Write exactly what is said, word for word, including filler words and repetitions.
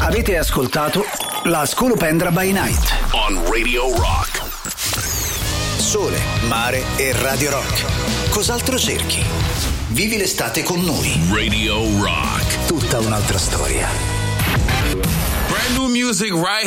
Avete ascoltato la Scolopendra by Night on Radio Rock. Sole, mare e Radio Rock. Cos'altro cerchi? Vivi l'estate con noi. Radio Rock. Tutta un'altra storia. Brand new music right